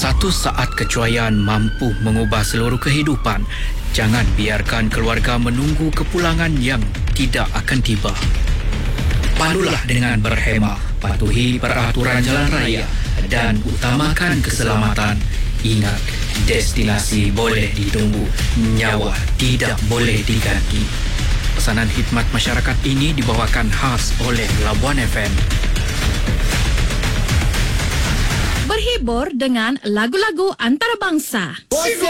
Satu saat kejuaian mampu mengubah seluruh kehidupan. Jangan biarkan keluarga menunggu kepulangan yang tidak akan tiba. Pandulah dengan berhemah, patuhi peraturan jalan raya dan utamakan keselamatan. Ingat, destinasi boleh ditunggu, nyawa tidak boleh diganti. Pesanan khidmat masyarakat ini dibawakan khas oleh Labuan FM. Berhibur dengan lagu-lagu antarabangsa.